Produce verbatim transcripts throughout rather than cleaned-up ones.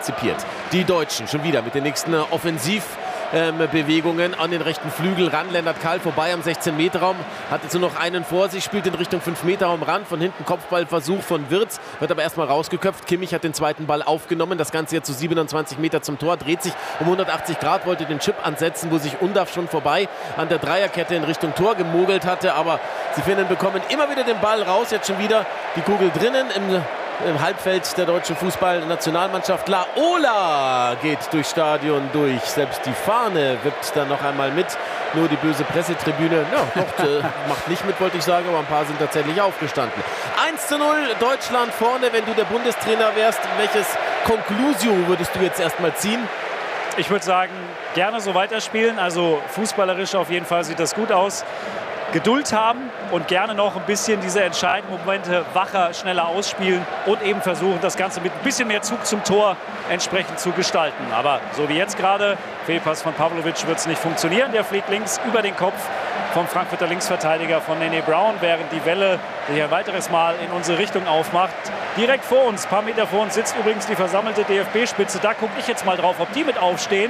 antizipiert. Die Deutschen schon wieder mit den nächsten Offensivbewegungen ähm, an den rechten Flügel ran. Lennart Kahl vorbei am sechzehn Meter Raum, hat jetzt nur noch einen vor sich, spielt in Richtung fünf Meter Raum ran. Von hinten Kopfballversuch von Wirtz, wird aber erstmal rausgeköpft. Kimmich hat den zweiten Ball aufgenommen, das Ganze jetzt zu siebenundzwanzig Meter zum Tor, dreht sich um hundertachtzig Grad, wollte den Chip ansetzen, wo sich Undav schon vorbei an der Dreierkette in Richtung Tor gemogelt hatte, aber die Finnen bekommen immer wieder den Ball raus, jetzt schon wieder die Kugel drinnen im Im Halbfeld der deutschen Fußballnationalmannschaft. Laola geht durchs Stadion durch. Selbst die Fahne wippt dann noch einmal mit. Nur die böse Pressetribüne ja, doch, äh, macht nicht mit, wollte ich sagen, aber ein paar sind tatsächlich aufgestanden. eins zu null, Deutschland vorne. Wenn du der Bundestrainer wärst, welches Conclusio würdest du jetzt erstmal ziehen? Ich würde sagen, gerne so weiterspielen. Also fußballerisch auf jeden Fall sieht das gut aus. Geduld haben und gerne noch ein bisschen diese entscheidenden Momente wacher, schneller ausspielen und eben versuchen, das Ganze mit ein bisschen mehr Zug zum Tor entsprechend zu gestalten. Aber so wie jetzt gerade, Fehlpass von Pavlovic wird es nicht funktionieren. Der fliegt links über den Kopf vom Frankfurter Linksverteidiger von Nene Brown, während die Welle, die ein weiteres Mal in unsere Richtung aufmacht. Direkt vor uns, ein paar Meter vor uns, sitzt übrigens die versammelte D F B-Spitze. Da gucke ich jetzt mal drauf, ob die mit aufstehen.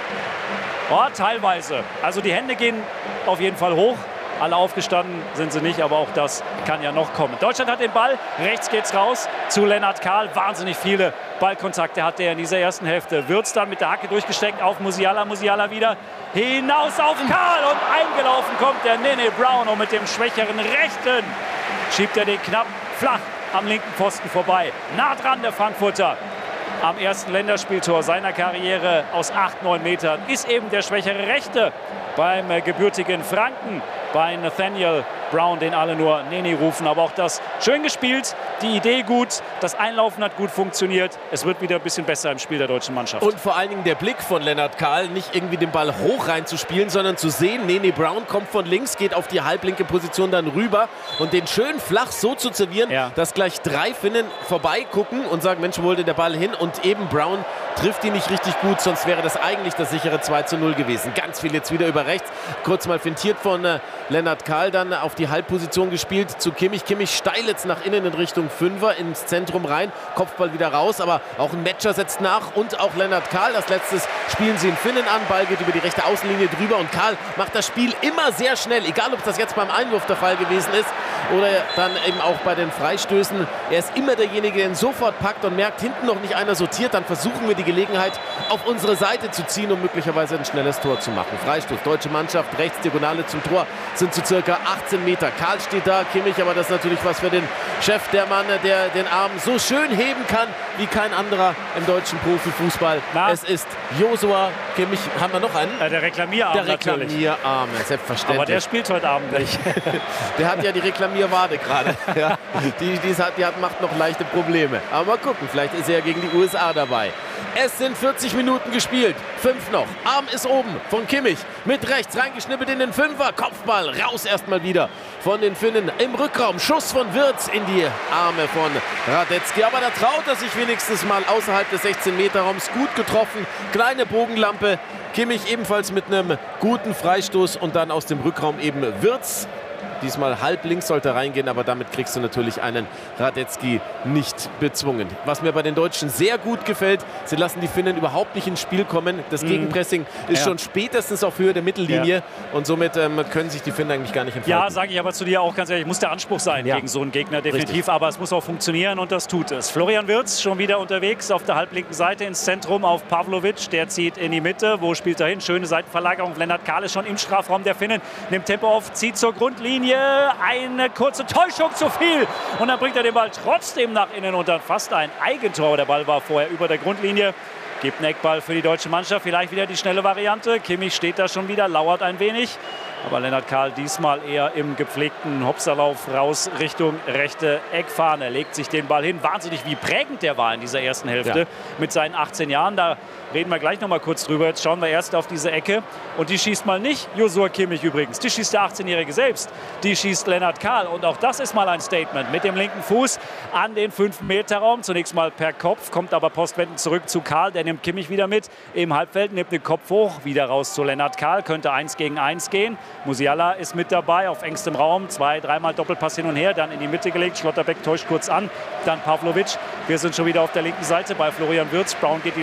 Oh, teilweise. Also die Hände gehen auf jeden Fall hoch. Alle aufgestanden sind sie nicht, aber auch das kann ja noch kommen. Deutschland hat den Ball, rechts geht's raus zu Lennart Kahl. Wahnsinnig viele Ballkontakte hat er in dieser ersten Hälfte. Wirtz dann mit der Hacke durchgesteckt auf Musiala, Musiala wieder hinaus auf Kahl und eingelaufen kommt der Nene Brown und mit dem schwächeren Rechten schiebt er den knapp flach am linken Pfosten vorbei. Nah dran der Frankfurter. Am ersten Länderspieltor seiner Karriere aus acht, neun Metern ist eben der schwächere Rechte beim gebürtigen Franken, bei Nathaniel Brown, den alle nur Nene rufen. Aber auch das schön gespielt, die Idee gut, das Einlaufen hat gut funktioniert. Es wird wieder ein bisschen besser im Spiel der deutschen Mannschaft. Und vor allen Dingen der Blick von Lennart Kahl, nicht irgendwie den Ball hoch reinzuspielen, sondern zu sehen, Nene Brown kommt von links, geht auf die halblinke Position dann rüber und den schön flach so zu servieren, ja, dass gleich drei Finnen vorbeigucken und sagen, Mensch, wo wollte der Ball hin? Und eben Brown trifft ihn nicht richtig gut, sonst wäre das eigentlich das sichere zwei zu null gewesen. Ganz viel jetzt wieder über rechts, kurz mal fintiert von äh, Lennart Kahl, dann auf die Halbposition gespielt zu Kimmich. Kimmich steil jetzt nach innen in Richtung Fünfer, ins Zentrum rein, Kopfball wieder raus, aber auch ein Matcher setzt nach und auch Lennart Kahl. Als letztes spielen sie den Finnen an, Ball geht über die rechte Außenlinie drüber und Kahl macht das Spiel immer sehr schnell, egal ob das jetzt beim Einwurf der Fall gewesen ist oder dann eben auch bei den Freistößen. Er ist immer derjenige, der ihn sofort packt und merkt, hinten noch nicht einer sortiert, dann versuchen wir die Gelegenheit auf unsere Seite zu ziehen, um möglicherweise ein schnelles Tor zu machen. Freistoß, deutsche Mannschaft, rechts Diagonale zum Tor, sind zu circa achtzehn Meter. Kahl steht da, Kimmich, aber das ist natürlich was für den Chef, der Mann, der den Arm so schön heben kann, wie kein anderer im deutschen Profifußball. Na? Es ist Joshua Kimmich. Haben wir noch einen? Ja, der Reklamierarm Der Reklamierarm, selbstverständlich. Aber der spielt heute Abend nicht. Der hat ja die Reklamierwade gerade. Ja, die, die, hat, die hat, macht noch leichte Probleme. Aber mal gucken, vielleicht ist er ja gegen die U S A dabei. Es sind vierzig Minuten gespielt. Fünf noch. Arm ist oben von Kimmich. Mit rechts reingeschnippelt in den Fünfer. Kopfball raus erstmal wieder von den Finnen im Rückraum. Schuss von Wirtz in die Arme von Radetzky. Aber da traut er sich wenigstens mal außerhalb des sechzehn Meter Raums. Gut getroffen. Kleine Bogenlampe. Kimmich ebenfalls mit einem guten Freistoß und dann aus dem Rückraum eben Wirtz. Diesmal halb links sollte reingehen, aber damit kriegst du natürlich einen Radetzky nicht bezwungen. Was mir bei den Deutschen sehr gut gefällt, sie lassen die Finnen überhaupt nicht ins Spiel kommen. Das mm. Gegenpressing ist ja schon spätestens auf Höhe der Mittellinie, ja, und somit ähm, können sich die Finnen eigentlich gar nicht entfalten. Ja, sage ich aber zu dir auch ganz ehrlich, muss der Anspruch sein, ja, gegen so einen Gegner definitiv, richtig, aber es muss auch funktionieren und das tut es. Florian Wirtz schon wieder unterwegs auf der halblinken Seite ins Zentrum auf Pavlovic, der zieht in die Mitte. Wo spielt er hin? Schöne Seitenverlagerung. Lennart Kahl ist schon im Strafraum der Finnen, nimmt Tempo auf, zieht zur Grundlinie. Eine kurze Täuschung zu viel. Und dann bringt er den Ball trotzdem nach innen und dann fast ein Eigentor. Der Ball war vorher über der Grundlinie. Gibt einen Eckball für die deutsche Mannschaft. Vielleicht wieder die schnelle Variante. Kimmich steht da schon wieder, lauert ein wenig. Aber Lennart Kahl diesmal eher im gepflegten Hopserlauf raus Richtung rechte Eckfahne. Legt sich den Ball hin. Wahnsinnig, wie prägend der war in dieser ersten Hälfte, ja, mit seinen achtzehn Jahren. Da reden wir gleich noch mal kurz drüber. Jetzt schauen wir erst auf diese Ecke. Und die schießt mal nicht Joshua Kimmich übrigens. Die schießt der achtzehnjährige selbst. Die schießt Lennart Kahl. Und auch das ist mal ein Statement. Mit dem linken Fuß an den fünf Meter Raum. Zunächst mal per Kopf. Kommt aber postwendend zurück zu Kahl. Der nimmt Kimmich wieder mit. Im Halbfeld nimmt den Kopf hoch. Wieder raus zu Lennart Kahl. Könnte eins gegen eins gehen. Musiala ist mit dabei auf engstem Raum. Zwei, dreimal Doppelpass hin und her. Dann in die Mitte gelegt. Schlotterbeck täuscht kurz an. Dann Pavlovic. Wir sind schon wieder auf der linken Seite bei Florian Wirtz. Brown geht die